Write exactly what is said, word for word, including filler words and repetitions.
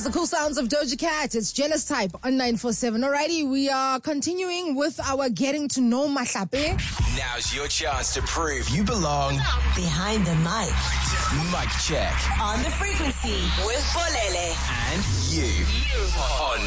That's the cool sounds of Doja Cat. It's Jealous Type on nine four seven. Alrighty, we are continuing with our getting to know Mahlape. Now's your chance to prove you belong Behind the mic. Mic check. On the frequency with Bolele. And you on